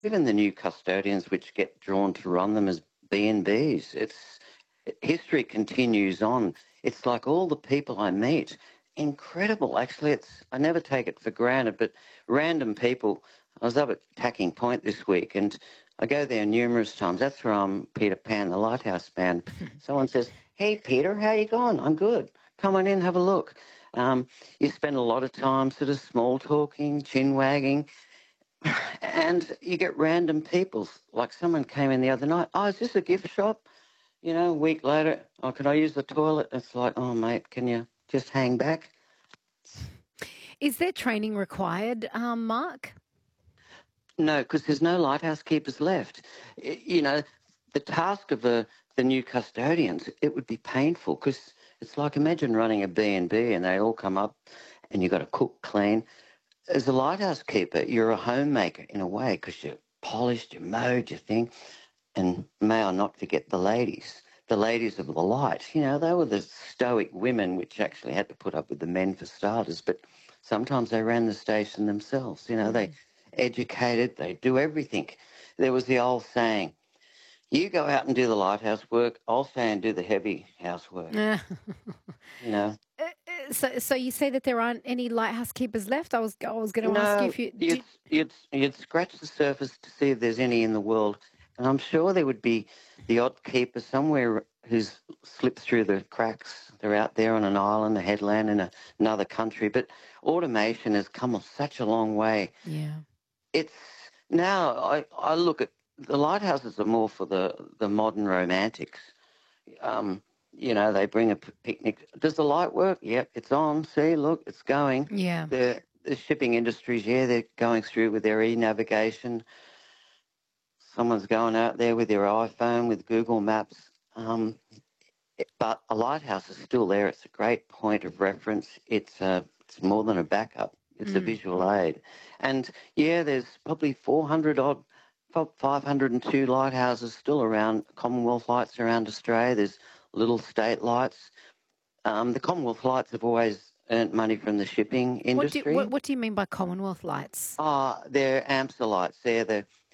even the new custodians which get drawn to run them as B&Bs. History continues on. It's like all the people I meet. Incredible. Actually, I never take it for granted, but random people. I was up at Tacking Point this week, and I go there numerous times. That's where I'm Peter Pan, the lighthouse band. Someone says, "Hey, Peter, how you going?" "I'm good. Come on in, have a look." Um, you spend a lot of time sort of small talking, chin wagging, and you get random people. Like someone came in the other night. "Oh, is this a gift shop?" A week later, "Oh, can I use the toilet?" It's like, "Oh, mate, can you just hang back?" Is there training required, Mark? No, because there's no lighthouse keepers left. The task of the new custodians, it would be painful because it's like imagine running a B&B and they all come up and you've got to cook, clean. As a lighthouse keeper, you're a homemaker in a way because you're polished, you're mowed, you think. And may I not forget the ladies of the light. They were the stoic women which actually had to put up with the men for starters, but sometimes they ran the station themselves. They educated, they do everything. There was the old saying, "You go out and do the lighthouse work, I'll stay and do the heavy housework." Uh, You know, so you say that there aren't any lighthouse keepers left? I was going to ask you no, if you you'd, did. you'd scratch the surface to see if there's any in the world. And I'm sure there would be the odd keeper somewhere who's slipped through the cracks. They're out there on an island, a headland in another country. But automation has come such a long way. Yeah. It's now I look at the lighthouses are more for the modern romantics. Um, they bring a picnic. Does the light work? Yep, it's on. See, look, it's going. Yeah. The shipping industries, yeah, they're going through with their e-navigation. Someone's going out there with their iPhone with Google Maps. But a lighthouse is still there. It's a great point of reference. It's more than a backup. It's a Mm. visual aid. And yeah, there's probably 400 odd, 502 lighthouses still around, Commonwealth lights around Australia. There's little state lights. The Commonwealth lights have always earned money from the shipping What do industry. what do you mean by Commonwealth lights? They're AMSA lights. They're the